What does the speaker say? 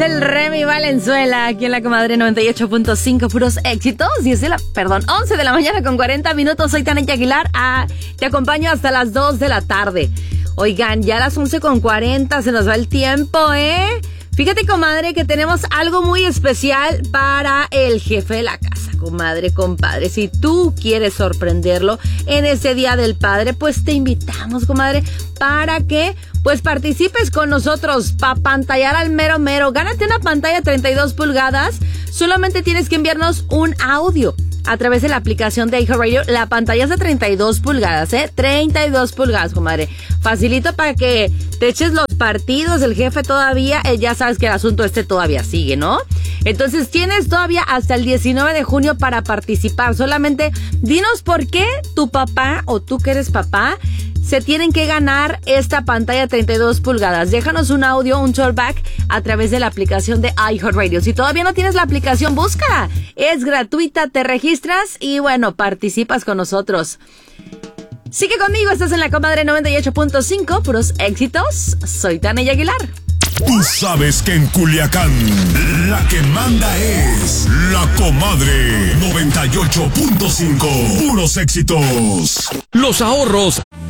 el Remy Valenzuela, aquí en la Comadre 98.5, puros éxitos. 11 de la mañana con 40 minutos. Soy Tania Aguilar. Te acompaño hasta las 2 de la tarde. Oigan, ya a las 11 con 40 se nos va el tiempo, ¿eh? Fíjate, comadre, que tenemos algo muy especial para el jefe de la casa, comadre, compadre. Si tú quieres sorprenderlo en ese Día del Padre, pues te invitamos, comadre, para que pues participes con nosotros para pantallar al mero mero. Gánate una pantalla 32 pulgadas. Solamente tienes que enviarnos un audio a través de la aplicación de iHeartRadio. La pantalla es de 32 pulgadas, 32 pulgadas, comadre. Facilito para que te eches los partidos. El jefe todavía, ya sabes que el asunto todavía sigue, ¿no? Entonces tienes todavía hasta el 19 de junio para participar. Solamente dinos por qué tu papá o tú que eres papá se tienen que ganar esta pantalla 32 pulgadas. Déjanos un audio, un talkback a través de la aplicación de iHeartRadio. Si todavía no tienes la aplicación, búscala. Es gratuita, te registras y bueno, participas con nosotros. Sigue conmigo, estás en la Comadre 98.5, puros éxitos. Soy Tania Aguilar. Tú sabes que en Culiacán la que manda es la Comadre 98.5, puros éxitos. Los ahorros